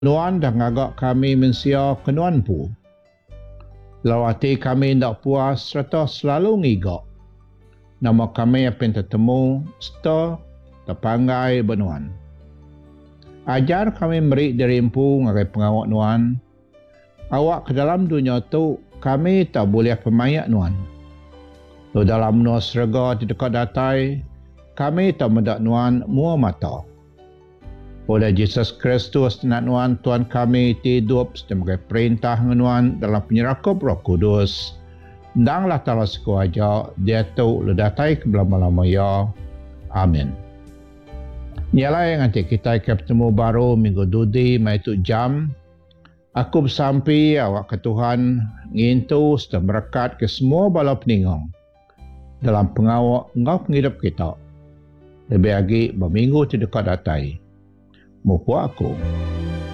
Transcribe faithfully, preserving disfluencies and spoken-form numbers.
Nuan dah ngagak kami mensia kenuan pu. Lawati kami ndak puas serta selalu ngigak. Nama kami apa yang tertemu, sta, terpangai benuan. Ajar kami merik dari empu ngagai pengawak nuan. Awak ke dalam dunia tu kami tak boleh pemayak nuan. Lo dalam nuan serga di dekat datai, kami tak mendak nuan mua mata. Oleh Yesus Kristus nak nuan Tuhan kami hidup sebagai perintah nuan dalam penyerakup Roh Kudus. Danglah tala sekuaja dia tu ledatai ke belama-lama ya. Amin. Ialah yang nanti kita ketemu baru minggu dudi mai tu jam. Aku bersampi awak ke Tuhan ngintu serta berkat ke semua bala peningong dalam pengawak engkau penghidup kita. Lebih lagi berminggu di dekat datai. Mupu aku.